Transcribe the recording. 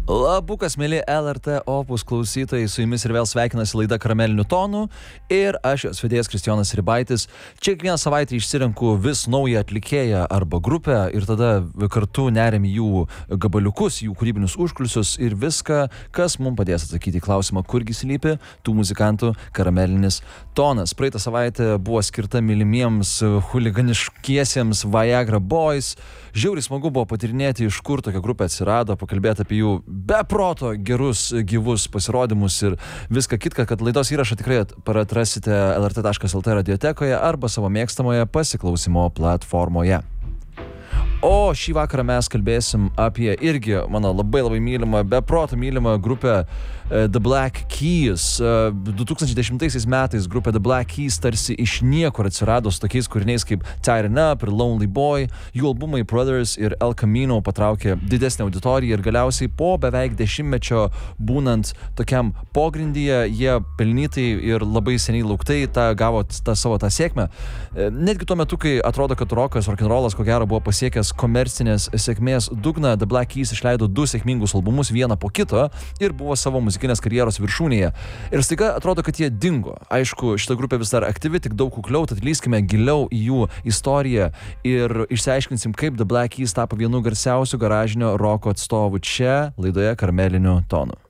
Labukas, mėly LRT Opus klausytojai, su jumis ir vėl sveikinasi laida Karamelinių tonų ir aš jos vedėjas Kristijonas Ribaitis. Čia kiekvieną savaitę išsirenku vis naują atlikėją arba grupę ir tada kartu neriam jų gabaliukus, jų kūrybinius užkulisius ir viską, kas mums padės atsakyti į klausimą, kurgi slypi tų muzikantų karamelinis tonas. Praeitą savaitę buvo skirta mylimiems chuliganiškiesiems Viagra Boys. Žiauriai smagu buvo patirinėti, iš kur tokia grupė atsirado, pakalbėti apie jų be proto gerus, gyvus pasirodymus ir viską kitką, kad laidos įrašą tikrai atrasite lrt.lt radiotekoje arba savo mėgstamoje pasiklausimo platformoje. O šį vakarą mes kalbėsim apie irgi mano labai mylimą, be proto mylimą grupę The Black Keys. 2010 metais grupė The Black Keys tarsi iš niekur atsirado su tokiais kūriniais kaip Tighten Up ir Lonely Boy. Jų albumai Brothers ir El Camino patraukė didesnę auditoriją ir galiausiai po beveik 10-mečio būnant tokiam pogrindyje, jie pelnytai ir labai seniai lauktai gavo savo sėkmę. Netgi tuo metu, kai atrodo, kad rock'n'rollas ko gero buvo pasiekęs komercinės sėkmės dugną, The Black Keys išleido 2 sėkmingus albumus vieną po kito ir buvo savo muzikinės karjeros viršūnėje. Ir staiga atrodo, kad jie dingo. Aišku, šita grupė vis dar aktyvi, tik daug kukliau, tad lįskime giliau į jų istoriją ir išsiaiškinsim, kaip The Black Keys tapo vienu garsiausių garažinio roko atstovų čia laidoje Karamelinių tonų.